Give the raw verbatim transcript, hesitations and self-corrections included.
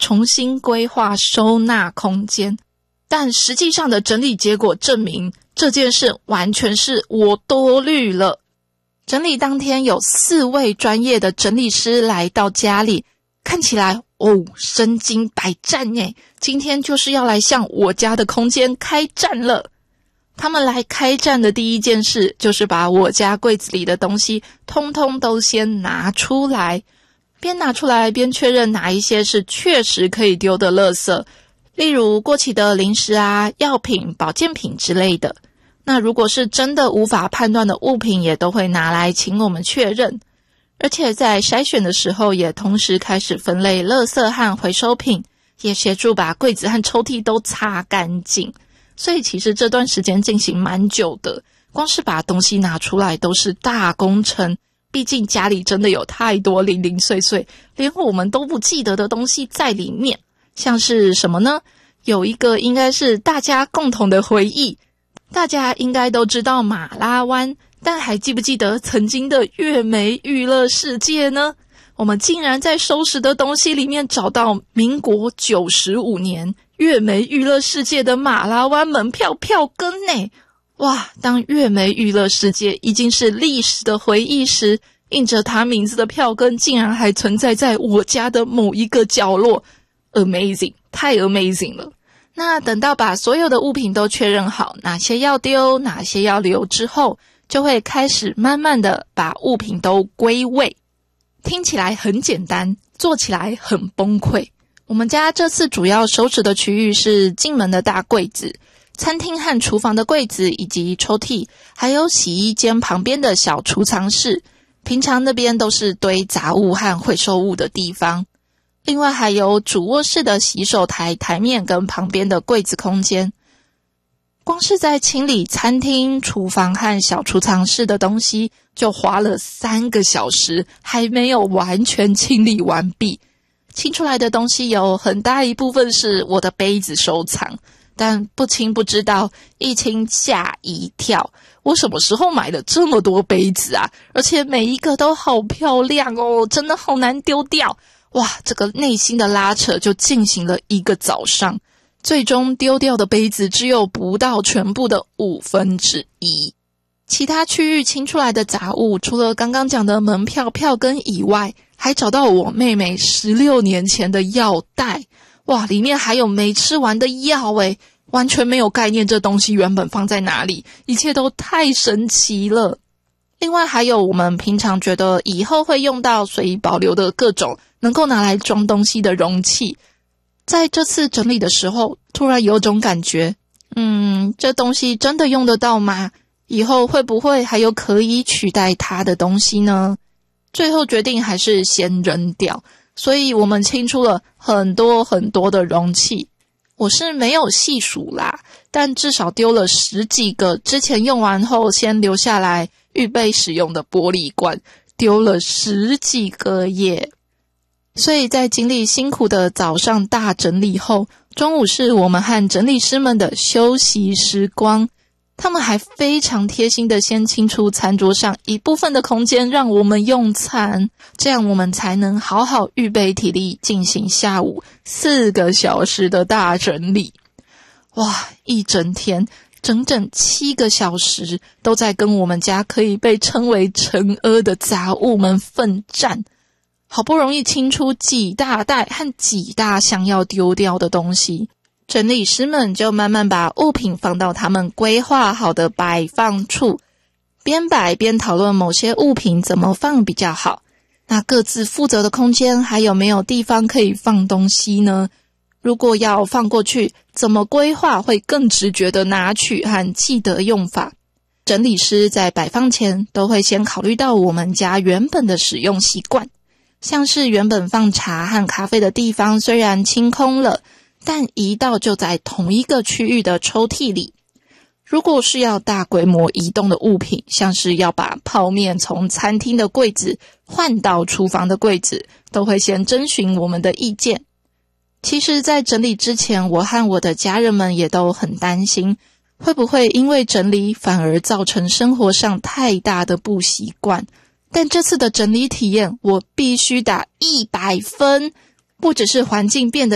重新规划收纳空间。但实际上的整理结果证明，这件事完全是我多虑了。整理当天有四位专业的整理师来到家里，看起来哦，身经百战耶，今天就是要来向我家的空间开战了。他们来开战的第一件事，就是把我家柜子里的东西通通都先拿出来，边拿出来边确认哪一些是确实可以丢的垃圾，例如过期的零食啊、药品、保健品之类的。那如果是真的无法判断的物品，也都会拿来请我们确认。而且在筛选的时候，也同时开始分类垃圾和回收品，也协助把柜子和抽屉都擦干净。所以其实这段时间进行蛮久的，光是把东西拿出来都是大工程。毕竟家里真的有太多零零碎碎，连我们都不记得的东西在里面。像是什么呢？有一个应该是大家共同的回忆，大家应该都知道马拉湾，但还记不记得曾经的月梅娱乐世界呢？我们竟然在收拾的东西里面找到民国九十五年月梅娱乐世界的马拉湾门票票根呢！哇，当月梅娱乐世界已经是历史的回忆时，印着它名字的票根竟然还存在在我家的某一个角落。 Amazing， 太 amazing 了。那等到把所有的物品都确认好，哪些要丢，哪些要留之后，就会开始慢慢的把物品都归位。听起来很简单，做起来很崩溃。我们家这次主要收拾的区域是进门的大柜子、餐厅和厨房的柜子以及抽屉，还有洗衣间旁边的小储藏室。平常那边都是堆杂物和回收物的地方。另外还有主卧室的洗手台台面跟旁边的柜子空间。光是在清理餐厅、厨房和小储藏室的东西，就花了三个小时，还没有完全清理完毕。清出来的东西有很大一部分是我的杯子收藏，但不清不知道，一清吓一跳。我什么时候买了这么多杯子啊？而且每一个都好漂亮哦，真的好难丢掉。哇，这个内心的拉扯就进行了一个早上，最终丢掉的杯子只有不到全部的五分之一。其他区域清出来的杂物，除了刚刚讲的门票票根以外，还找到我妹妹十六年前的药袋。哇，里面还有没吃完的药诶，完全没有概念这东西原本放在哪里，一切都太神奇了。另外还有我们平常觉得以后会用到，所以保留的各种能够拿来装东西的容器。在这次整理的时候，突然有种感觉，嗯，这东西真的用得到吗？以后会不会还有可以取代它的东西呢？最后决定还是先扔掉，所以我们清出了很多很多的容器。我是没有细数啦，但至少丢了十几个之前用完后先留下来预备使用的玻璃罐，丢了十几个耶。所以在经历辛苦的早上大整理后，中午是我们和整理师们的休息时光。他们还非常贴心的先清出餐桌上一部分的空间让我们用餐，这样我们才能好好预备体力进行下午四个小时的大整理。哇，一整天整整七个小时都在跟我们家可以被称为尘埃的杂物们奋战，好不容易清出几大袋和几大想要丢掉的东西，整理师们就慢慢把物品放到他们规划好的摆放处，边摆边讨论某些物品怎么放比较好。那各自负责的空间还有没有地方可以放东西呢？如果要放过去，怎么规划会更直觉的拿取和记得用法？整理师在摆放前都会先考虑到我们家原本的使用习惯，像是原本放茶和咖啡的地方虽然清空了，但移到就在同一个区域的抽屉里。如果是要大规模移动的物品，像是要把泡面从餐厅的柜子换到厨房的柜子，都会先征询我们的意见。其实在整理之前，我和我的家人们也都很担心，会不会因为整理反而造成生活上太大的不习惯。但这次的整理体验，我必须打一百分，不只是环境变得